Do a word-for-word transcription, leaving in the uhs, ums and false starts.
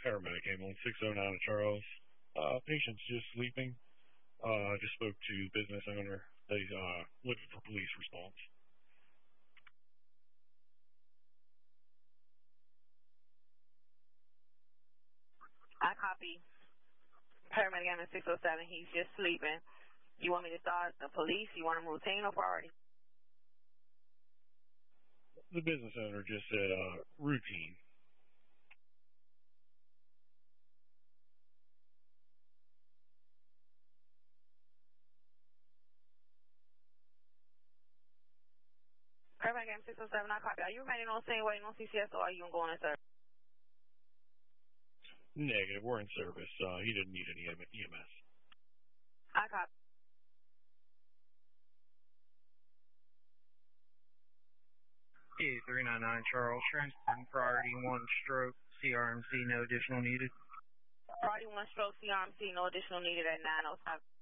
paramedic ambulance six oh nine Charles. Uh, patient's just sleeping. Uh, just spoke to business owner. They uh looking for police response. I copy. Paramedic ambulance six oh seven. He's just sleeping. You want me to start the police? You want him routine or priority? The business owner just said uh routine. Paramedic ambulance six oh seven. I copy. Are you remaining on scene waiting on C C S or are you going to service? Negative. We're in service. Uh, he didn't need any E M S. I copy. E three nine nine Charles, transporting priority one stroke, C R M C, no additional needed. Priority one stroke, C R M C, no additional needed at nine oh seven.